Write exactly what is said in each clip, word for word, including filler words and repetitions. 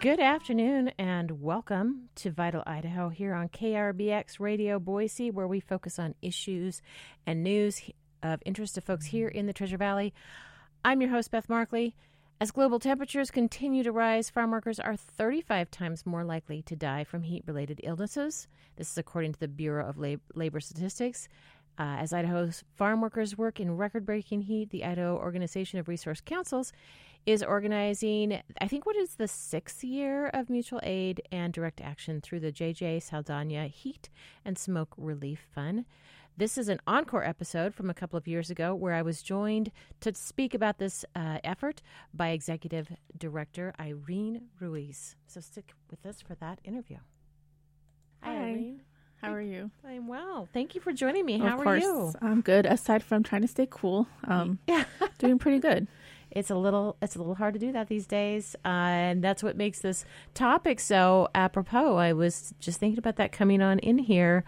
Good afternoon and welcome to Vital Idaho here on K R B X Radio Boise, where we focus on issues and news of interest to folks here in the Treasure Valley. I'm your host, Beth Markley. As global temperatures continue to rise, farm workers are thirty-five times more likely to die from heat-related illnesses. This is according to the Bureau of Lab- Labor Statistics. Uh, as Idaho's farm workers work in record-breaking heat, the Idaho Organization of Resource Councils is organizing, I think, what is the sixth year of mutual aid and direct action through the J J Saldana Heat and Smoke Relief Fund. This is an encore episode from a couple of years ago where I was joined to speak about this uh, effort by Executive Director Irene Ruiz. So stick with us for that interview. Hi, Hi. Irene. How are you? I'm well. Thank you for joining me. How of are course, you? I'm good. Aside from trying to stay cool, um, yeah, doing pretty good. It's a little, it's a little hard to do that these days, uh, and that's what makes this topic so apropos. I was just thinking about that coming on in here.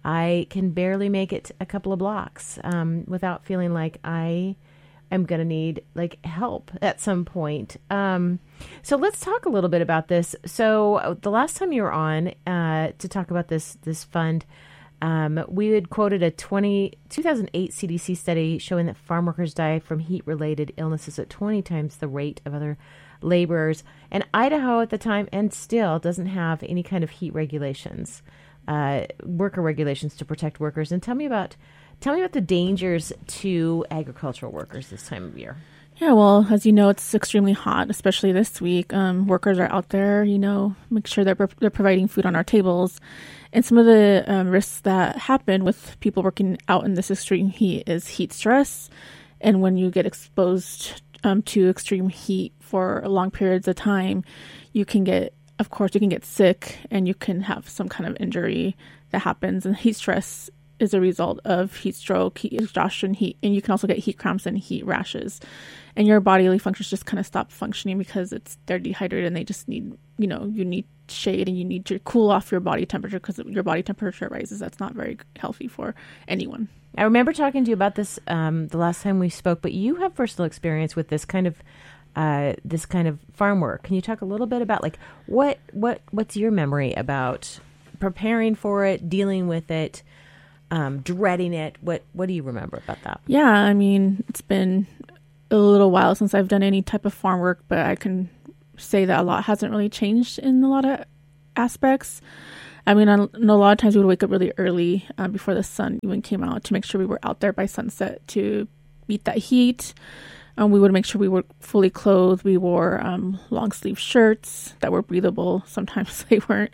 I can barely make it a couple of blocks um, without feeling like I am going to need like help at some point. Um, so let's talk a little bit about this. So the last time you were on uh, to talk about this this fund, um, we had quoted a twenty, two thousand eight C D C study showing that farm workers die from heat-related illnesses at twenty times the rate of other laborers. And Idaho at the time, and still, doesn't have any kind of heat regulations. Uh, worker regulations to protect workers. And tell me about tell me about the dangers to agricultural workers this time of year. Yeah, well, as you know, it's extremely hot, especially this week. Um, workers are out there, you know, make sure that they're, they're providing food on our tables. And some of the um, risks that happen with people working out in this extreme heat is heat stress. And when you get exposed um, to extreme heat for long periods of time, you can get Of course, you can get sick and you can have some kind of injury that happens. And heat stress is a result of heat stroke, heat exhaustion, heat, and you can also get heat cramps and heat rashes. And your bodily functions just kind of stop functioning because it's they're dehydrated and they just need, you know, you need shade and you need to cool off your body temperature because your body temperature rises. That's not very healthy for anyone. I remember talking to you about this um, the last time we spoke, but you have personal experience with this kind of Uh, this kind of farm work. Can you talk a little bit about like what what what's your memory about preparing for it, dealing with it, um, dreading it? What what do you remember about that? Yeah, I mean, it's been a little while since I've done any type of farm work, but I can say that a lot hasn't really changed in a lot of aspects. I mean, I know a lot of times we would wake up really early uh, before the sun even came out to make sure we were out there by sunset to beat that heat. Um, we would make sure we were fully clothed. We wore um, long sleeve shirts that were breathable. Sometimes they weren't.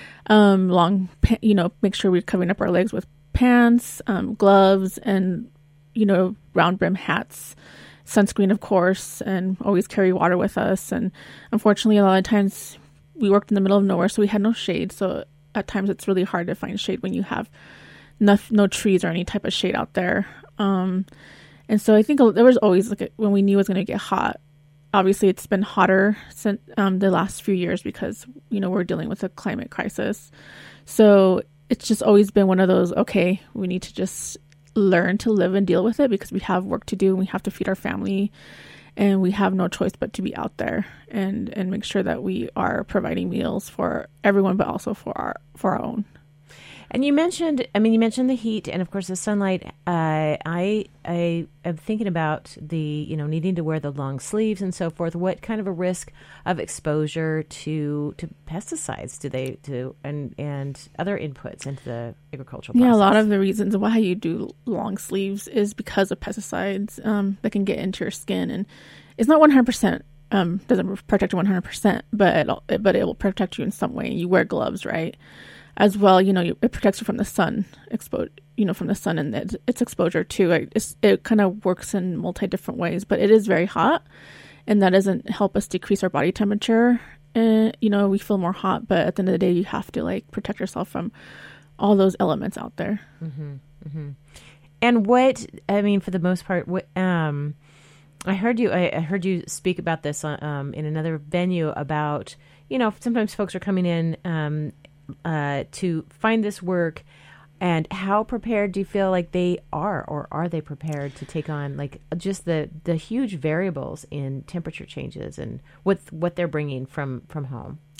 Um, long, pa- you know, make sure we're covering up our legs with pants, um, gloves, and, you know, round brim hats, sunscreen, of course, and always carry water with us. And unfortunately, a lot of times we worked in the middle of nowhere, so we had no shade. So at times it's really hard to find shade when you have no, no trees or any type of shade out there. Um, And so I think there was always, like, when we knew it was going to get hot, obviously it's been hotter since um, the last few years because, you know, we're dealing with a climate crisis. So it's just always been one of those, okay, we need to just learn to live and deal with it because we have work to do and we have to feed our family and we have no choice but to be out there and, and make sure that we are providing meals for everyone, but also for our, for our own. And you mentioned, I mean, you mentioned the heat and, of course, the sunlight. Uh, I I am thinking about the, you know, needing to wear the long sleeves and so forth. What kind of a risk of exposure to to pesticides do they do and and other inputs into the agricultural process? Yeah, a lot of the reasons why you do long sleeves is because of pesticides um, that can get into your skin, and it's not one hundred percent. Um, doesn't protect you one hundred percent, but it'll, it, but it will protect you in some way. You wear gloves, right? As well, you know, it protects you from the sun, expo- you know, from the sun and its, its exposure too. It's, it kind of works in multi different ways, but it is very hot, and that doesn't help us decrease our body temperature. And you know, we feel more hot, but at the end of the day, you have to like protect yourself from all those elements out there. Mm-hmm, mm-hmm. And what I mean, for the most part, what um, I heard you, I, I heard you speak about this um in another venue about, you know, sometimes folks are coming in um. Uh, to find this work, and how prepared do you feel like they are, or are they prepared to take on like just the, the huge variables in temperature changes and what what they're bringing from, from home?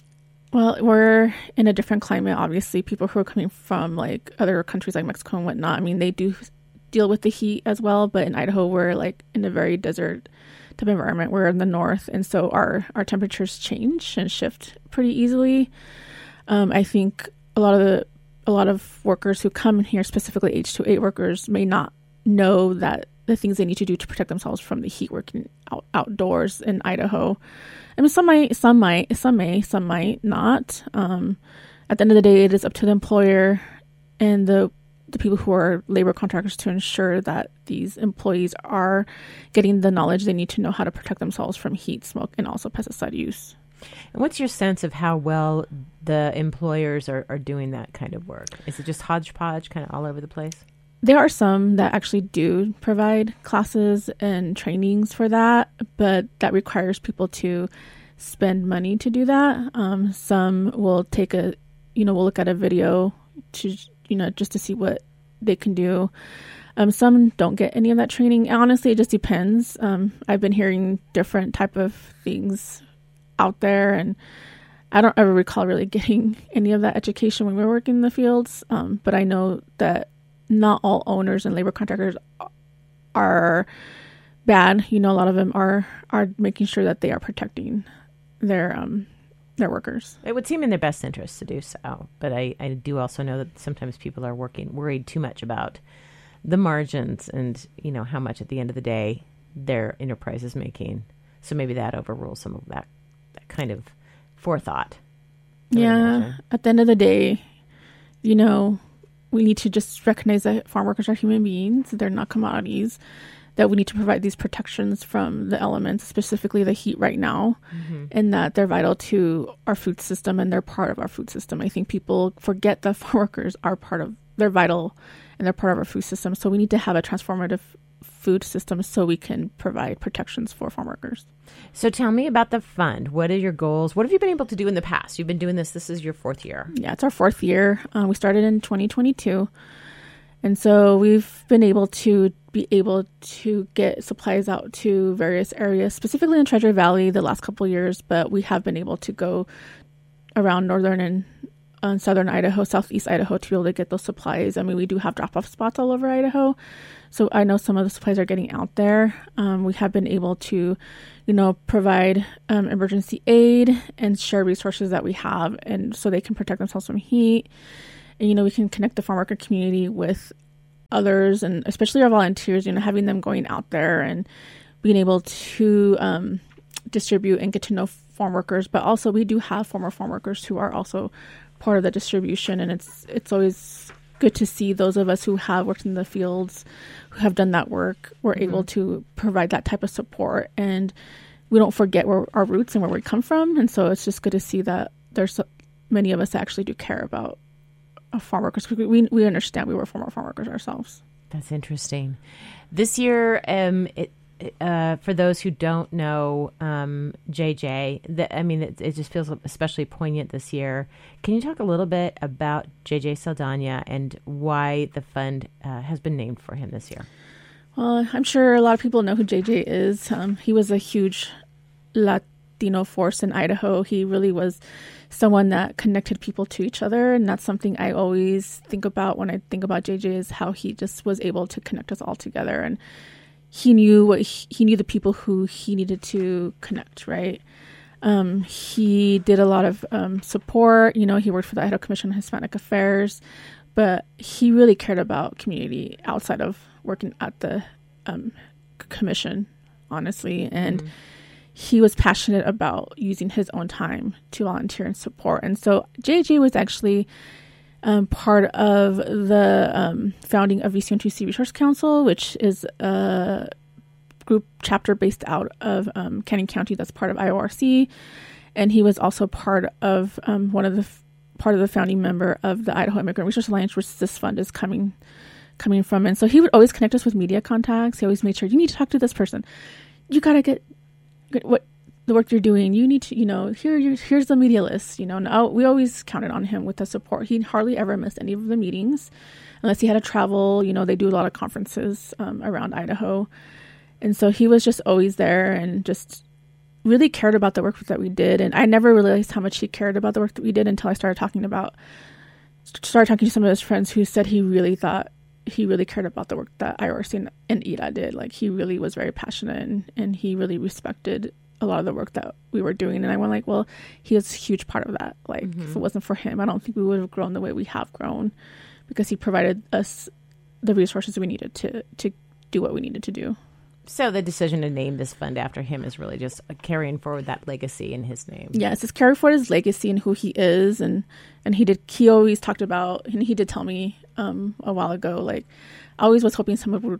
Well, we're in a different climate, obviously. People who are coming from like other countries like Mexico and whatnot, I mean, they do deal with the heat as well. But in Idaho, we're like in a very desert type environment. We're in the north. And so our, our temperatures change and shift pretty easily. Um, I think a lot of the, a lot of workers who come in here, specifically H two eight workers, may not know that the things they need to do to protect themselves from the heat working out, outdoors in Idaho. I mean, some might, some might, some may, some might not. Um, at the end of the day, it is up to the employer and the the people who are labor contractors to ensure that these employees are getting the knowledge they need to know how to protect themselves from heat, smoke, and also pesticide use. And what's your sense of how well the employers are, are doing that kind of work? Is it just hodgepodge, kind of all over the place? There are some that actually do provide classes and trainings for that, but that requires people to spend money to do that. Um, some will take a, you know, we'll look at a video to, you know, just to see what they can do. Um, some don't get any of that training. Honestly, it just depends. Um, I've been hearing different type of things out there, and I don't ever recall really getting any of that education when we were working in the fields. Um, but I know that not all owners and labor contractors are bad. You know, a lot of them are are making sure that they are protecting their um their workers. It would seem in their best interest to do so, but I, I do also know that sometimes people are working worried too much about the margins and, you know, how much at the end of the day their enterprise is making. So maybe that overrules some of that, that kind of forethought. Yeah, at the end of the day, you know, we need to just recognize that farm workers are human beings. They're not commodities, that we need to provide these protections from the elements, specifically the heat right now, mm-hmm. and that they're vital to our food system and they're part of our food system. I think people forget that farm workers are part of, they're vital and they're part of our food system. So we need to have a transformative food system so we can provide protections for farm workers. So tell me about the fund. What are your goals? What have you been able to do in the past? You've been doing this. This is your fourth year. Yeah, it's our fourth year. Uh, we started in twenty twenty-two. And so we've been able to be able to get supplies out to various areas, specifically in Treasure Valley the last couple of years, but we have been able to go around northern and uh, southern Idaho, southeast Idaho to be able to get those supplies. I mean, we do have drop-off spots all over Idaho, so I know some of the supplies are getting out there. Um, we have been able to, you know, provide um, emergency aid and share resources that we have, and so they can protect themselves from heat. And, you know, we can connect the farm worker community with others, and especially our volunteers, you know, having them going out there and being able to um, distribute and get to know farm workers. But also we do have former farm workers who are also part of the distribution. And it's it's always good to see those of us who have worked in the fields, who have done that work, we're mm-hmm. able to provide that type of support. And we don't forget where our roots and where we come from. And so it's just good to see that there's so many of us that actually do care about farm workers. We we understand we were former farm workers ourselves. That's interesting. This year, um, it, uh, for those who don't know um, J J, the, I mean, it, it just feels especially poignant this year. Can you talk a little bit about J J Saldana and why the fund uh, has been named for him this year? Well, I'm sure a lot of people know who J J is. Um, he was a huge Latino force in Idaho. He really was someone that connected people to each other, and that's something I always think about when I think about J J, is how he just was able to connect us all together, and he knew what he, he knew the people who he needed to connect, right? Um, he did a lot of um, support. You know, he worked for the Idaho Commission on Hispanic Affairs, but he really cared about community outside of working at the um, commission, honestly, and mm-hmm. he was passionate about using his own time to volunteer and support. And so J J was actually um, part of the um, founding of V C one two C Resource Council, which is a group chapter based out of um, Canyon County that's part of I O R C. And he was also part of um, one of the part of the founding member of the Idaho Immigrant Resource Alliance, which this fund is coming coming from. And so he would always connect us with media contacts. He always made sure, you need to talk to this person. You got to get what the work you're doing. You need to, you know, here, here's the media list, you know, and we always counted on him with the support. He hardly ever missed any of the meetings unless he had to travel. You know, they do a lot of conferences um, around Idaho. And so he was just always there and just really cared about the work that we did. And I never realized how much he cared about the work that we did until I started talking about, started talking to some of his friends who said he really thought, he really cared about the work that I R C and, and Ida did. Like, he really was very passionate, and, and he really respected a lot of the work that we were doing. And I went like, well, he was a huge part of that. Like, mm-hmm. if it wasn't for him, I don't think we would have grown the way we have grown, because he provided us the resources we needed to, to do what we needed to do. So the decision to name this fund after him is really just carrying forward that legacy in his name. Yes, it's carrying forward his legacy and who he is. And, and he did, he always talked about, and he did tell me um, a while ago, like, I always was hoping someone would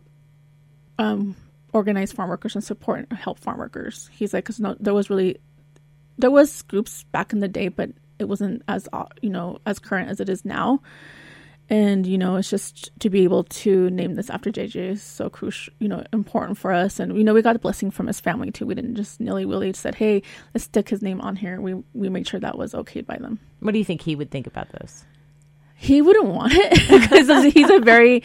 um, organize farm workers and support and help farm workers. He's like, because no, there was really, there was groups back in the day, but it wasn't as, you know, as current as it is now. And, you know, it's just to be able to name this after J J is so crucial, you know, important for us. And, you know, we got a blessing from his family, too. We didn't just nilly-willy said, hey, let's stick his name on here. We we made sure that was okayed by them. What do you think he would think about this? He wouldn't want it, because he's a very,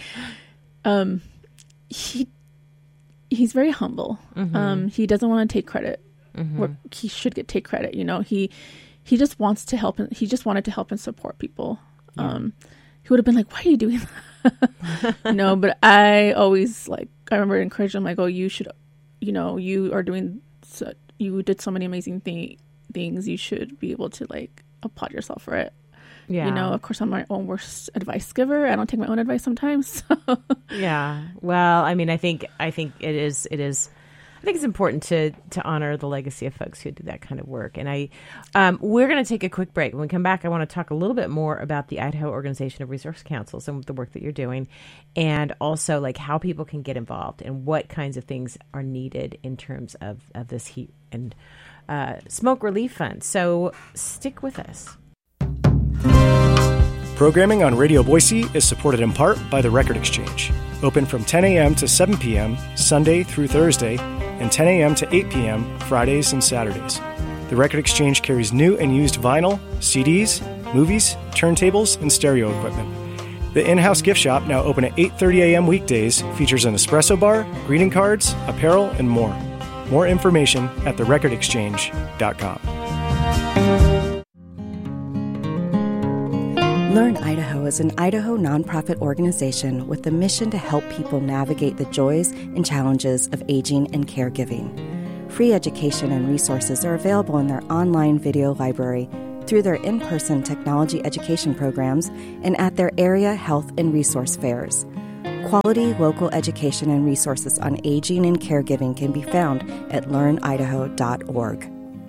um, he he's very humble. Mm-hmm. Um, he doesn't want to take credit mm-hmm. where he should get take credit. You know, he he just wants to help. And, he just wanted to help and support people. Yeah. Um He would have been like, why are you doing that? No, but I always, like, I remember encouraging him, like, oh, you should, you know, you are doing, so, you did so many amazing th- things. You should be able to, like, applaud yourself for it. Yeah. You know, of course, I'm my own worst advice giver. I don't take my own advice sometimes. So. Yeah. Well, I mean, I think, I think it is, it is, I think it's important to to honor the legacy of folks who did that kind of work. And I, um, we're going to take a quick break. When we come back, I want to talk a little bit more about the Idaho Organization of Resource Councils and the work that you're doing, and also like how people can get involved and what kinds of things are needed in terms of, of this heat and uh, smoke relief fund. So stick with us. Programming on Radio Boise is supported in part by the Record Exchange. Open from ten a.m. to seven p.m. Sunday through Thursday, and ten a.m. to eight p.m. Fridays and Saturdays. The Record Exchange carries new and used vinyl, C Ds, movies, turntables, and stereo equipment. The in-house gift shop, now open at eight thirty a.m. weekdays, features an espresso bar, greeting cards, apparel, and more. More information at the record exchange dot com. Learn Idaho is an Idaho nonprofit organization with the mission to help people navigate the joys and challenges of aging and caregiving. Free education and resources are available in their online video library, through their in-person technology education programs, and at their area health and resource fairs. Quality local education and resources on aging and caregiving can be found at learn idaho dot org.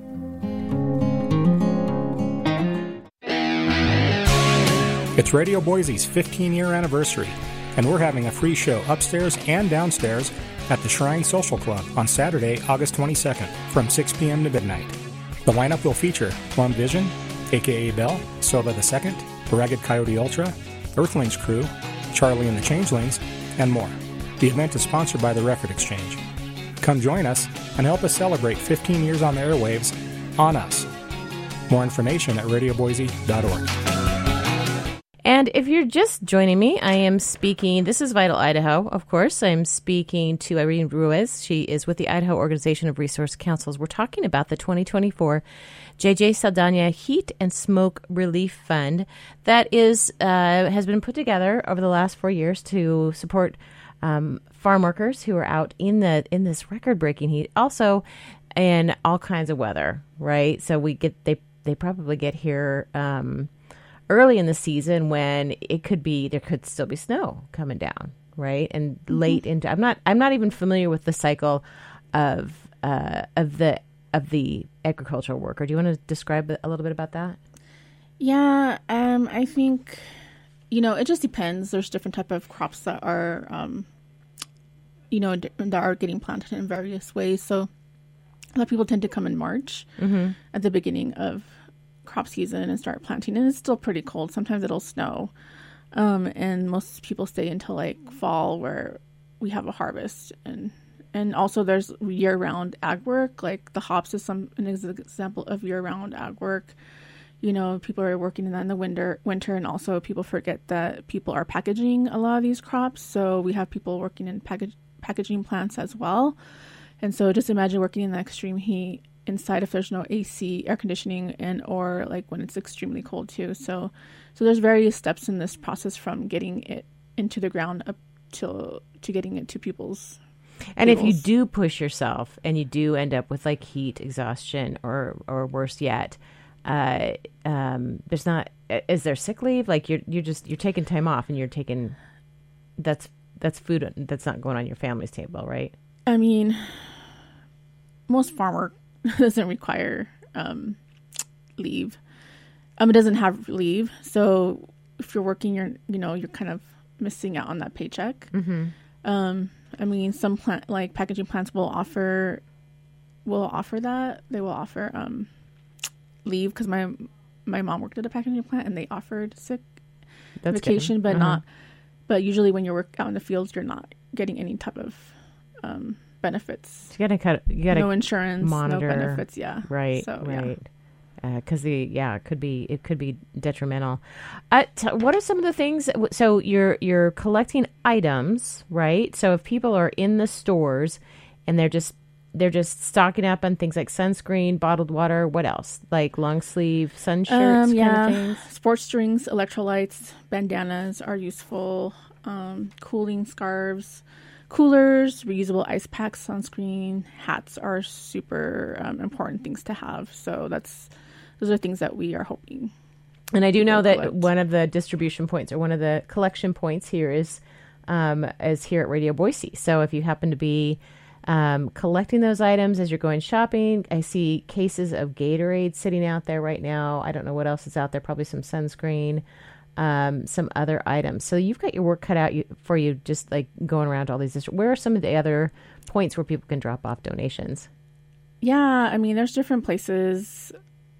It's Radio Boise's fifteen-year anniversary, and we're having a free show upstairs and downstairs at the Shrine Social Club on Saturday, August twenty-second, from six p.m. to midnight. The lineup will feature Plum Vision, a k a. Bell, Silva the Second, Ragged Coyote Ultra, Earthlings Crew, Charlie and the Changelings, and more. The event is sponsored by the Record Exchange. Come join us and help us celebrate fifteen years on the airwaves on us. More information at radio boise dot org. And if you're just joining me, I am speaking, this is Vital Idaho, of course. I'm speaking to Irene Ruiz. She is with the Idaho Organization of Resource Councils. We're talking about the twenty twenty-four J J Saldana Heat and Smoke Relief Fund that is uh, has been put together over the last four years to support um, farm workers who are out in the in this record-breaking heat, also in all kinds of weather, right? So we get they they probably get here Um, early in the season when it could be, there could still be snow coming down, right? And mm-hmm. late into, I'm not, I'm not even familiar with the cycle of, uh, of the, of the agricultural worker. Do you want to describe a little bit about that? Yeah. Um, I think, you know, it just depends. There's different type of crops that are, um, you know, that are getting planted in various ways. So a lot of people tend to come in March mm-hmm. at the beginning of crop season and start planting, and it's still pretty cold. Sometimes it'll snow, um, and most people stay until like fall where we have a harvest. And and also there's year-round ag work, like the hops is some an example of year-round ag work. You know, people are working in that in the winter, winter, and also people forget that people are packaging a lot of these crops. So we have people working in package, packaging plants as well. And so just imagine working in the extreme heat inside if there's no A C, air conditioning, and or like when it's extremely cold too. So, so there's various steps in this process from getting it into the ground up till to getting it to people's. And tables. if you do push yourself and you do end up with like heat exhaustion or or worse yet, uh, um, there's not is there sick leave? Like you're you're just you're taking time off and you're taking that's that's food that's not going on your family's table, right? I mean, most farm work doesn't require um, leave. Um, it doesn't have leave, so if you're working, you're you know you're kind of missing out on that paycheck. Mm-hmm. Um, I mean, some plant like packaging plants will offer will offer that they will offer um, leave because my my mom worked at a packaging plant and they offered sick That's vacation, good. but uh-huh. not. But usually, when you work out in the fields, you're not getting any type of um, benefits. So you gotta cut. You gotta no insurance, monitor, no benefits. Yeah, right, so, right. Because uh, the yeah, it could be it could be detrimental. Uh, t- what are some of the things? So you're you're collecting items, right? So if people are in the stores and they're just they're just stocking up on things like sunscreen, bottled water, what else? Like long sleeve sun shirts, um, yeah. kind of things. Sports drinks, electrolytes, bandanas are useful. Um, cooling scarves, coolers, reusable ice packs, sunscreen, hats are super um, important things to have. So that's those are things that we are hoping. And I do know that collect. one of the distribution points or one of the collection points here is um, is here at Radio Boise. So if you happen to be um, collecting those items as you're going shopping, I see cases of Gatorade sitting out there right now. I don't know what else is out there. Probably some sunscreen. Um, some other items. So you've got your work cut out you, for you just like going around to all these districts. Where are some of the other points where people can drop off donations? Yeah, I mean, there's different places.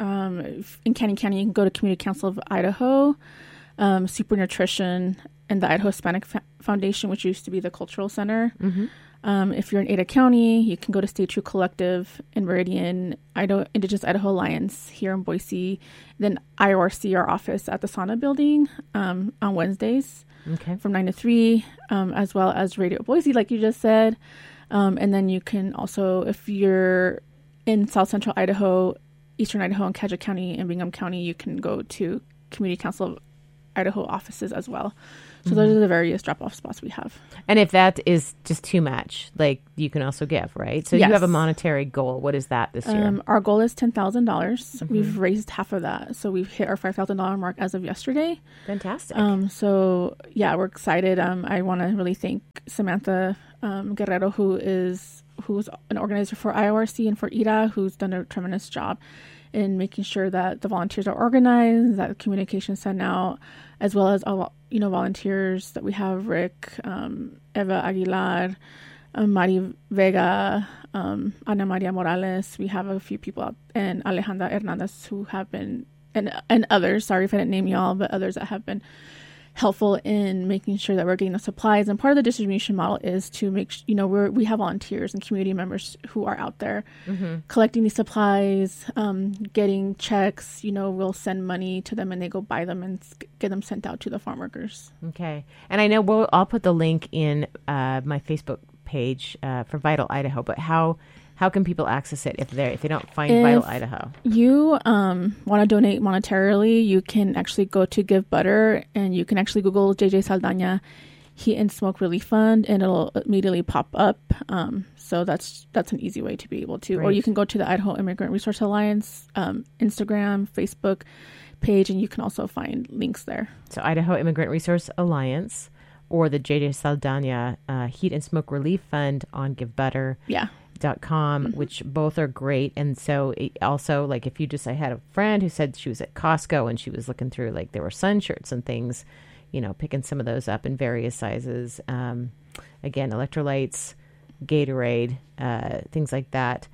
Um, in Canyon County, you can go to Community Council of Idaho, um, Super Nutrition, and the Idaho Hispanic F- Foundation, which used to be the Cultural Center. Mm-hmm. Um, if you're in Ada County, you can go to Stay True Collective in Meridian, Idaho, Indigenous Idaho Alliance here in Boise, then I O R C, our office at the Sauna building um, on Wednesdays okay. from nine to three, um, as well as Radio Boise, like you just said. Um, and then you can also, if you're in South Central Idaho, Eastern Idaho, and Caddo County and Bingham County, you can go to Community Council of Idaho offices as well. So mm-hmm. those are the various drop-off spots we have. And if that is just too much, like you can also give, right? So yes. you have a monetary goal. What is that this year? Um, our goal is ten thousand dollars. Mm-hmm. We've raised half of that. So we've hit our five thousand dollars mark as of yesterday. Fantastic. Um, so, yeah, we're excited. Um, I want to really thank Samantha um, Guerrero, who is who's an organizer for I O R C and for I D A, who's done a tremendous job in making sure that the volunteers are organized, that the communication is sent out, as well as all, you know, volunteers that we have, Rick, um, Eva Aguilar, um, Mari Vega, um, Ana Maria Morales. We have a few people out, and Alejandra Hernandez, who have been, and and others, sorry if I didn't name you all, but others that have been helpful in making sure that we're getting the supplies. And part of the distribution model is to make, you know, we're, we have volunteers and community members who are out there mm-hmm. collecting these supplies, um, getting checks, you know, we'll send money to them and they go buy them and get them sent out to the farm workers. Okay. And I know we'll, I'll put the link in uh, my Facebook page uh, for Vital Idaho, but how How can people access it if they if they don't find if Vital Idaho? You um, want to donate monetarily, you can actually go to Give Butter and you can actually Google J J Saldana Heat and Smoke Relief Fund and it'll immediately pop up. Um, so that's that's an easy way to be able to. Great. Or you can go to the Idaho Immigrant Resource Alliance um, Instagram, Facebook page, and you can also find links there. So Idaho Immigrant Resource Alliance or the J J Saldana uh, Heat and Smoke Relief Fund on Give Butter. Yeah. Dot com, mm-hmm. which both are great. And so it also, like if you just, I had a friend who said she was at Costco and she was looking through, like there were sun shirts and things, you know, picking some of those up in various sizes. Um, again, electrolytes, Gatorade, uh, things like that.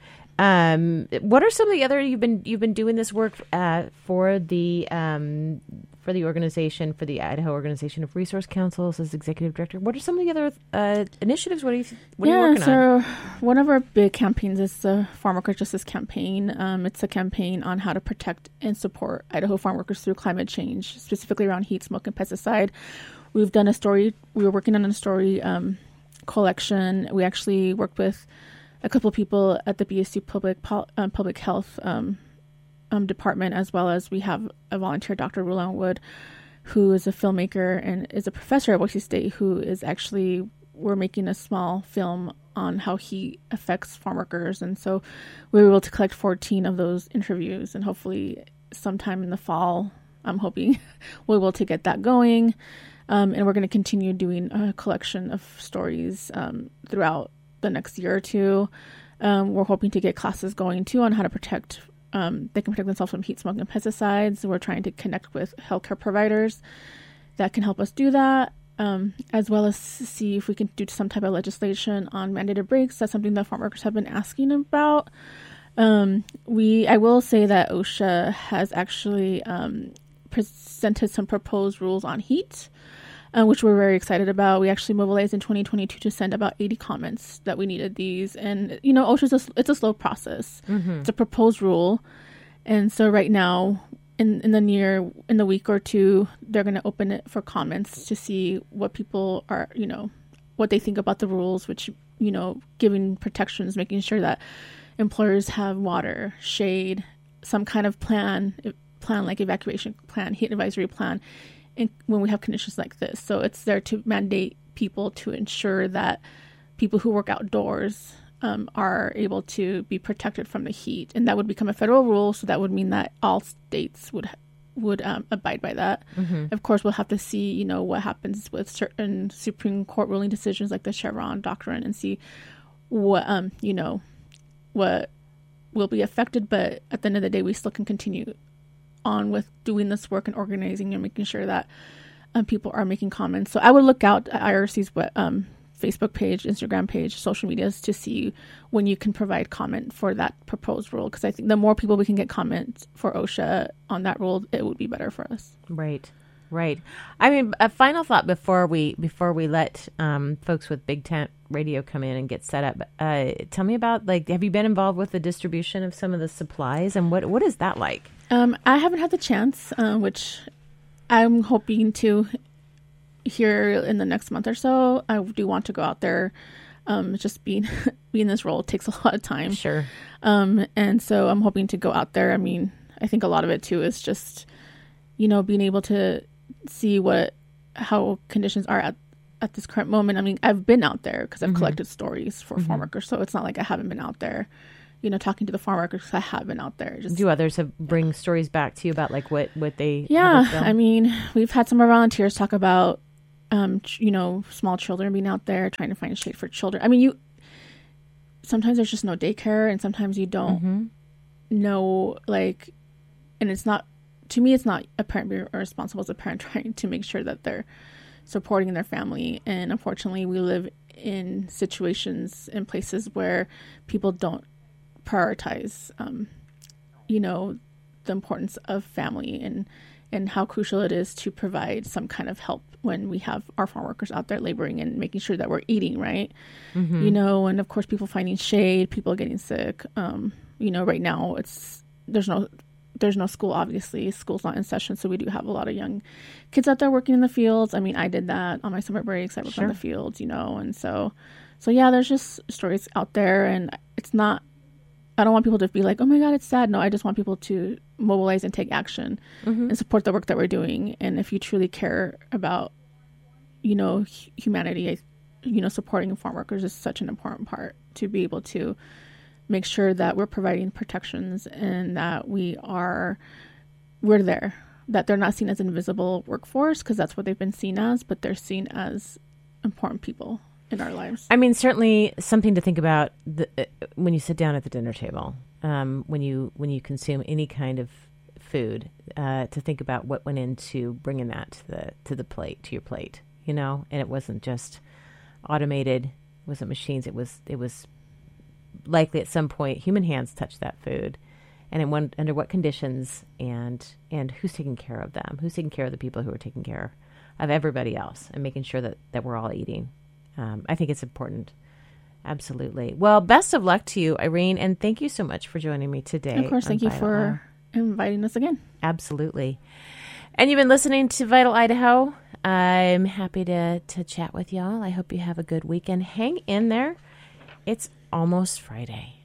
Um, what are some of the other, you've been, you've been doing this work uh, for the, um, for the organization, for the Idaho Organization of Resource Councils as executive director. What are some of the other uh, initiatives? What are you, what yeah, are you working so on? One of our big campaigns is the Farm Worker Justice Campaign. Um, it's a campaign on how to protect and support Idaho farm workers through climate change, specifically around heat, smoke, and pesticide. We've done a story, we were working on a story um, collection. We actually worked with a couple people at the B S U Public Pol- um, Public Health um, um, Department, as well as we have a volunteer, Doctor Roland Wood, who is a filmmaker and is a professor at Boise State, who is actually, we're making a small film on how heat affects farm workers. And so we were able to collect fourteen of those interviews, and hopefully sometime in the fall, I'm hoping we'll be able to get that going. Um, and we're going to continue doing a collection of stories um, throughout the next year or two. Um, we're hoping to get classes going too on how to protect, um, they can protect themselves from heat, smoke, and pesticides. We're trying to connect with healthcare providers that can help us do that, um, as well as see if we can do some type of legislation on mandated breaks. That's something that farm workers have been asking about. Um, we, I will say that OSHA has actually um, presented some proposed rules on heat, Uh, which we're very excited about. We actually mobilized in twenty twenty-two to send about eighty comments that we needed these. And, you know, OSHA's a, it's a slow process. Mm-hmm. It's a proposed rule. And so right now, in, in the near, in the week or two, they're going to open it for comments to see what people are, you know, what they think about the rules, which, you know, giving protections, making sure that employers have water, shade, some kind of plan, plan like evacuation plan, heat advisory plan, in, when we have conditions like this. So it's there to mandate people to ensure that people who work outdoors um, are able to be protected from the heat. And that would become a federal rule. So that would mean that all states would would um, abide by that. Mm-hmm. Of course, we'll have to see, you know, what happens with certain Supreme Court ruling decisions like the Chevron doctrine and see what, um, you know, what will be affected. But at the end of the day, we still can continue on with doing this work and organizing and making sure that um, people are making comments. So I would look out at I R C's um, Facebook page, Instagram page, social medias to see when you can provide comment for that proposed rule. Because I think the more people we can get comments for OSHA on that rule, it would be better for us. Right, right. I mean, a final thought before we before we let um, folks with Big Tent Radio come in and get set up. Uh, tell me about, like, have you been involved with the distribution of some of the supplies, and what what is that like? Um, I haven't had the chance, uh, which I'm hoping to here in the next month or so. I do want to go out there. Um, just being being this role takes a lot of time. Sure. Um, and so I'm hoping to go out there. I mean, I think a lot of it too is just, you know, being able to see what how conditions are at at this current moment. I mean, I've been out there because I've mm-hmm. collected stories for mm-hmm. farm workers, so it's not like I haven't been out there, you know, talking to the farm workers. I have been out there. Just, do others have bring yeah. stories back to you about like what, what they yeah I mean, we've had some of our volunteers talk about um ch- you know, small children being out there trying to find shade for children. I mean, you sometimes there's just no daycare, and sometimes you don't mm-hmm. know, like, and it's not, to me, it's not a parent being responsible as a parent trying to make sure that they're supporting their family. And unfortunately, we live in situations and places where people don't prioritize, um, you know, the importance of family and, and how crucial it is to provide some kind of help when we have our farm workers out there laboring and making sure that we're eating right, mm-hmm. you know, and of course, people finding shade, people getting sick. Um, you know, right now it's, there's no, there's no school, obviously. School's not in session, so we do have a lot of young kids out there working in the fields. I mean, I did that on my summer breaks. I worked sure. on the fields, you know, and so, so yeah, there's just stories out there, and it's not, I don't want people to be like, oh my God, it's sad. No, I just want people to mobilize and take action mm-hmm. and support the work that we're doing. And if you truly care about, you know, humanity, you know, supporting farm workers is such an important part to be able to make sure that we're providing protections and that we are, we're there, that they're not seen as invisible workforce, because that's what they've been seen as, but they're seen as important people in our lives. I mean, certainly something to think about the, uh, when you sit down at the dinner table, um, when you when you consume any kind of food, uh, to think about what went into bringing that to the to the plate, to your plate, you know, and it wasn't just automated, it wasn't machines, it was it was likely at some point human hands touched that food, and in one, under what conditions, and and who's taking care of them, who's taking care of the people who are taking care of everybody else, and making sure that, that we're all eating. Um, I think it's important. Absolutely. Well, best of luck to you, Irene, and thank you so much for joining me today. Of course, thank you for inviting us again. Absolutely. And you've been listening to Vital Idaho. I'm happy to, to chat with y'all. I hope you have a good weekend. Hang in there. It's almost Friday.